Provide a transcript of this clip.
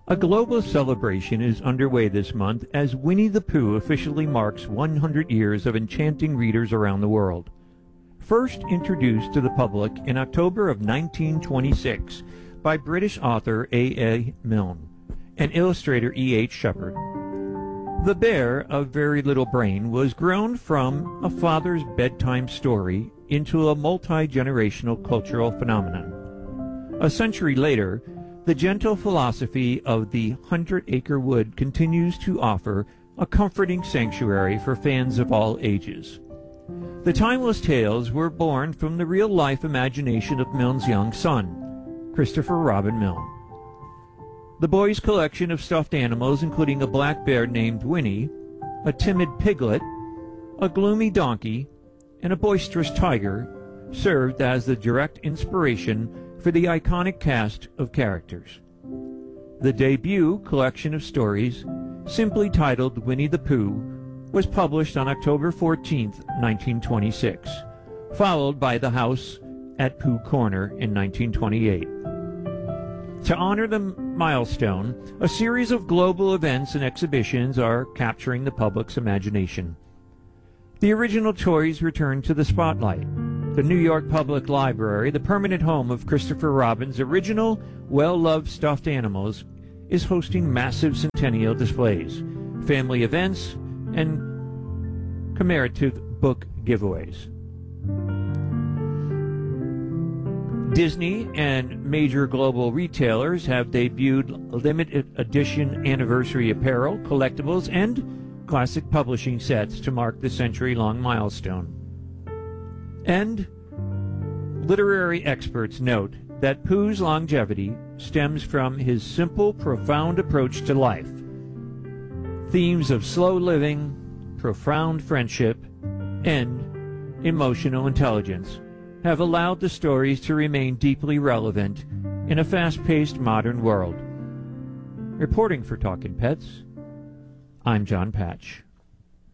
A global celebration is underway this month as Winnie the Pooh officially marks 100 years of enchanting readers around the world. First introduced to the public in October of 1926 by British author A. Milne and illustrator E.H. Shepard. The Bear of Very Little Brain was grown from a father's bedtime story into a multi-generational cultural phenomenon. A century later, the gentle philosophy of the 100-Acre Wood continues to offer a comforting sanctuary for fans of all ages. The timeless tales were born from the real-life imagination of Milne's young son, Christopher Robin Milne. The boy's collection of stuffed animals, including a black bear named Winnie, a timid piglet, a gloomy donkey, and a boisterous tiger, served as the direct inspiration for the iconic cast of characters. The debut collection of stories, simply titled Winnie the Pooh, was published on October 14, 1926, followed by The House at Pooh Corner in 1928. To honor the milestone, a series of global events and exhibitions are capturing the public's imagination. The original toys return to the spotlight. The New York Public Library, the permanent home of Christopher Robin's original, well-loved stuffed animals, is hosting massive centennial displays, family events, and commemorative book giveaways. Disney and major global retailers have debuted limited edition anniversary apparel, collectibles, and classic publishing sets to mark the century-long milestone. And literary experts note that Pooh's longevity stems from his simple, profound approach to life. Themes of slow living, profound friendship, and emotional intelligence have allowed the stories to remain deeply relevant in a fast-paced modern world. Reporting for Talkin' Pets, I'm John Patch.